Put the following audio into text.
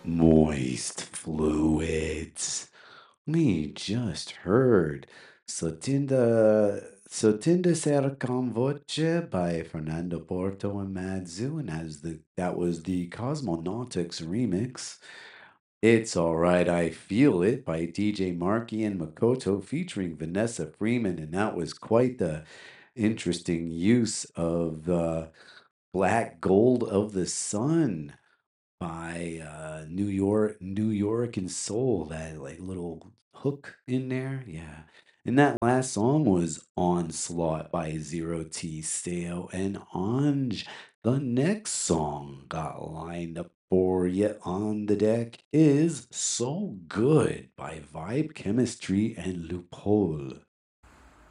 Moist fluids. We just heard Sotinda Ser Con Voce by Fernando Porto and Madzu, and that was the Cosmonautics remix. It's Alright, I Feel It by DJ Marky and Makoto featuring Vanessa Freeman, and that was quite the interesting use of Black Gold of the Sun by New York and Soul. That like little hook in there, yeah. And that last song was Onslaught by Zero T Steo and Anj. The next song got lined up for you on the deck is So Good by Vibe Chemistry and Loophole.